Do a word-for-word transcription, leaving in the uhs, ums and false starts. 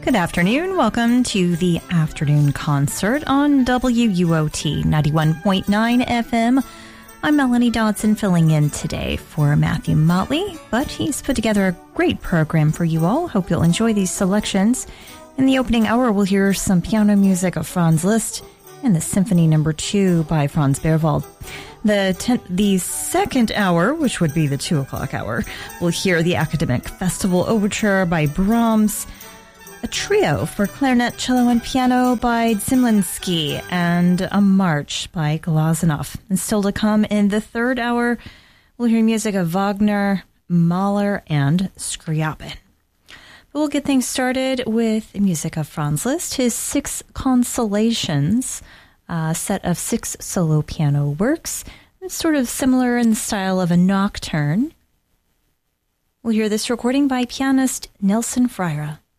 Good afternoon. Welcome to the afternoon concert on W U O T ninety-one point nine F M. I'm Melanie Dodson filling in today for Matthew Motley, but he's put together a great program for you all. Hope you'll enjoy these selections. In the opening hour, we'll hear some piano music of Franz Liszt and the Symphony Number Two by Franz Berwald. The ten- the second hour, which would be the two o'clock hour, we'll hear the Academic Festival Overture by Brahms, a trio for clarinet, cello, and piano by Zimlinsky, and a march by Glazunov. And still to come in the third hour, we'll hear music of Wagner, Mahler, and Scriabin. But we'll get things started with music of Franz Liszt, his Six Consolations, a set of six solo piano works. It's sort of similar in the style of a nocturne. We'll hear this recording by pianist Nelson Freire.